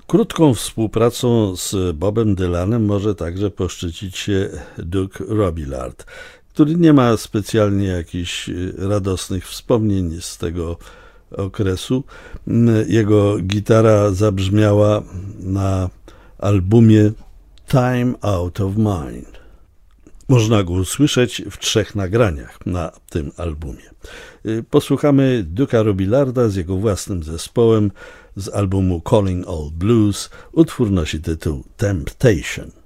Krótką współpracą z Bobem Dylanem może także poszczycić się Duke Robillard, który nie ma specjalnie jakichś radosnych wspomnień z tego okresu. Jego gitara zabrzmiała na albumie Time Out of Mind. Można go usłyszeć w 3 nagraniach na tym albumie. Posłuchamy Duke'a Robillarda z jego własnym zespołem z albumu Calling All Blues. Utwór nosi tytuł Temptation.